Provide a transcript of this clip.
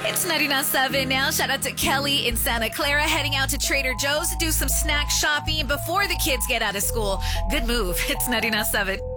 It's 99.7 now. Shout out to Kelly in Santa Clara heading out to Trader Joe's to do some snack shopping before the kids get out of school. Good move. It's 99.7.